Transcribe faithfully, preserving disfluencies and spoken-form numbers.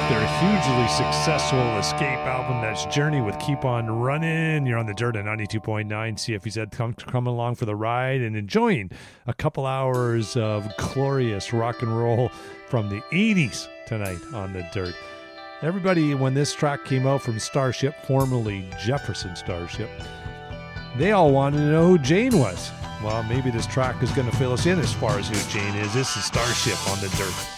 their hugely successful Escape album. That's Journey with Keep On Running. You're on the Dirt at ninety-two point nine C F E Z, come, coming along for the ride and enjoying a couple hours of glorious rock and roll from the eighties tonight on the Dirt. Everybody, when this track came out from Starship, formerly Jefferson Starship, they all wanted to know who Jane was. Well, maybe this track is going to fill us in as far as who Jane is. This is Starship on the Dirt.